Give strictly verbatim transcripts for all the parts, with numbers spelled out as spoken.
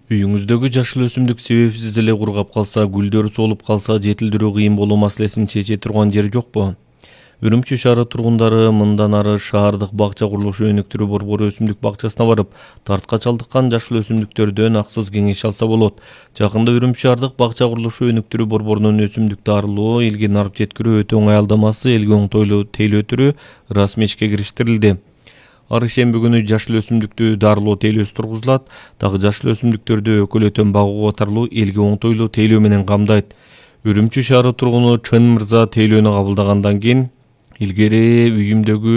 Үйүңүздөгү жашыл өсүмдүк себепсиз эле кургап калса, гүлдөрү солуп калса, жетилдирүү кыйын болуу маселесин чече турган жер жокпу? Үрүмчү шаары тургундары мындан ары шаардык бакча курулушу өнүктүрүү борбору өсүмдүк бакчасына барып, дартка чалдыккан жашыл өсүмдүктөрдөн аксыз кеңеш алса болот. Жакында Үрүмчү шаардык бакча курулушу өнүктүрүү борборунун өсүмдүк дарылоо, элге нарып жеткирүү өтө оңой алдамасы элге оңтойлуу тейлөө түрү расмий ишке кириштирилди. Ар шемби күнү жашыл өсүмдүктү дарылоо тейлөөсү тургузулат. Дагы жашыл өсүмдүктөрдү өкөлөтөн багуу катарлуу элге оңтойлуу тейлөө менен камдайт. Үрүмчү шаары тургуну Чын мырза тейлөөнү кабылдагандан кийин илгери үйүмдөгү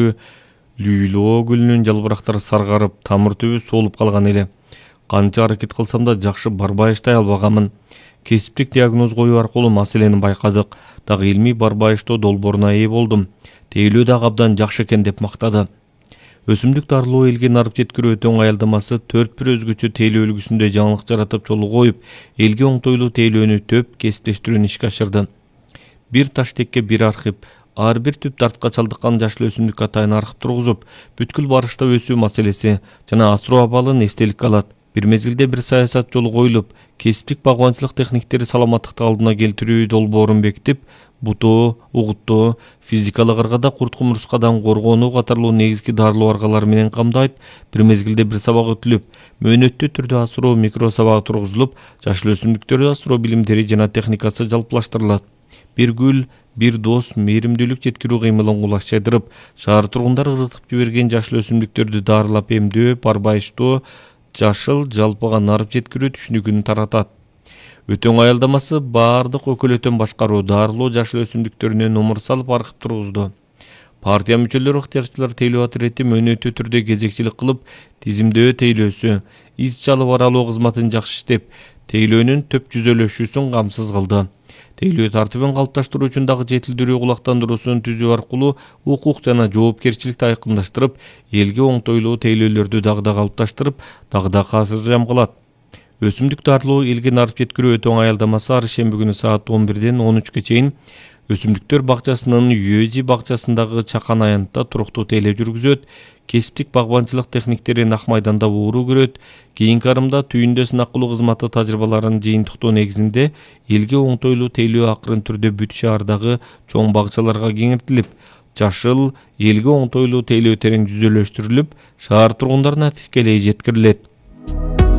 лүйлөө гүлүнүн жалбырактары саргарып, тамыр түбү солуп калган эле. Канча аракет кылсам да жакшы барбайыштай албаганмын. Кесиптик диагноз коюу аркылуу маселени байкадык. Дагы илмий барбайыштоо долбооруна ээ болдум. Тейлөө дагы абдан жакшы экен деп мактады. Өсүмдүк дарылоо элге нарып жеткирүү өтө оңой алдамасы төрт бир өзгөчө тейлөө үлгүсүндө жаңылык жаратып жолу коюп, элге оңтойлуу тейлөөнү төп кесиптештирүүнү ишке ашырды. Бир таш текке бир архип, ар бир түп дартка чалдыккан жашыл өсүмдүк атайын архип тургузуп, бүткүл барышта өсүү маселеси жана асыроо абалын эстеликке алат. Бир мезгилде бир саясат жолу коюлуп, кесиптик багбанчылык техниктери саламаттыкты алдына келтирүү долбоорун бекитип, бутоо, угуттоо, физикалык ыргада курт кумурскадан коргонуу катарлуу негизги дарылоо аргалары менен камдайт. Бир мезгилде бир сабак өтүлүп, мөөнөттүү түрдө асыроо микро сабагы тургузулуп, жашыл өсүмдүктөрдү асыроо билимдери жана техникасы жалпылаштырылат. Бир гүл, бир дос мээримдүүлүк жеткирүү кыймылын кулачайдырып, шаар тургундары ыргытып жиберген жашыл өсүмдүктөрдү дарылап эмдөө, барбайыштоо, жашыл жалпыга нарып жеткирүү түшүнүгүн таратат. Өтө оңой алдамасы баардык өкөлөтөн башкаруу, дарылоо жашыл өсүмдүктөрүнө номер салып архип тургузду. Партия мүчөлөрү ыктыярчылар тейлөө отряди мөөнөттүү түрдө кезекчилик кылып, тизимдөө тейлөөсү, из чалып аралоо кызматын жакшы иштеп, тейлөөнүн төп жүзөлөшүүсүн камсыз кылды. Тейлөө тартибин калыпташтыруу үчүн дагы жетилдирүү кулактандыруусун түзүү аркылуу укук жана жоопкерчиликти айкындаштырып, элге оңтойлуу тейлөөлөрдү дагы да калыпташтырып, дагы да касыржам кылат. Өсүмдүк дарылоо элге нарып жеткирүү өтө оңой алдамасы ар шемби күнү саат он бирден он үчкө чейин Өсүмдүктөр бакчасынын Юэжи бакчасындагы чакан аянтта туруктуу тейлөө жүргүзөт. Кесиптик багбанчылык техниктери Нак майданда ууру көрөт. Кийинки арымда түйүндө сынак кылуу кызматы тажрыйбаларын жыйынтыктоо негизинде элге оңтойлуу тейлөө акырын түрдө бүт шаардагы чоң бакчаларга кеңиртилип, жашыл элге оңтойлуу тейлөө терең жүзөлөштүрүлүп, шаар тургундарына тикелей жеткирилет.